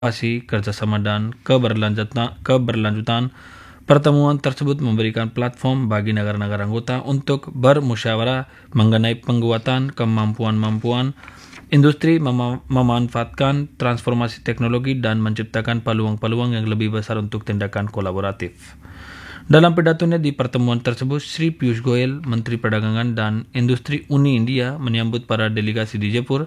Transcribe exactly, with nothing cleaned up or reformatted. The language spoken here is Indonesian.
inovasi, kerjasama dan keberlanjutan, keberlanjutan. Pertemuan tersebut memberikan platform bagi negara-negara anggota untuk bermusyawarah mengenai penguatan kemampuan-kemampuan industri, mem- memanfaatkan transformasi teknologi dan menciptakan peluang-peluang yang lebih besar untuk tindakan kolaboratif. Dalam pidatonya di pertemuan tersebut, Sri Piyush Goyal, Menteri Perdagangan dan Industri Uni India, menyambut para delegasi di Jaipur